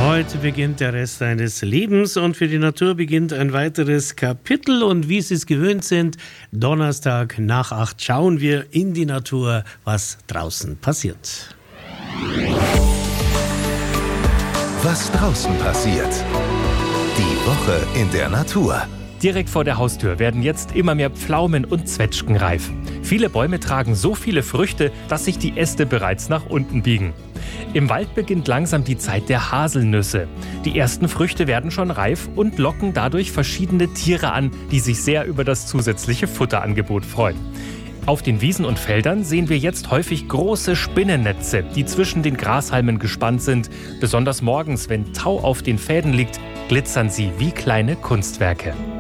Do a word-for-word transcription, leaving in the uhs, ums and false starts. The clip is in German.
Heute beginnt der Rest deines Lebens und für die Natur beginnt ein weiteres Kapitel. Und wie Sie es gewöhnt sind, Donnerstag nach acht schauen wir in die Natur, was draußen passiert. Was draußen passiert. Die Woche in der Natur. Direkt vor der Haustür werden jetzt immer mehr Pflaumen und Zwetschgen reif. Viele Bäume tragen so viele Früchte, dass sich die Äste bereits nach unten biegen. Im Wald beginnt langsam die Zeit der Haselnüsse. Die ersten Früchte werden schon reif und locken dadurch verschiedene Tiere an, die sich sehr über das zusätzliche Futterangebot freuen. Auf den Wiesen und Feldern sehen wir jetzt häufig große Spinnennetze, die zwischen den Grashalmen gespannt sind. Besonders morgens, wenn Tau auf den Fäden liegt, glitzern sie wie kleine Kunstwerke.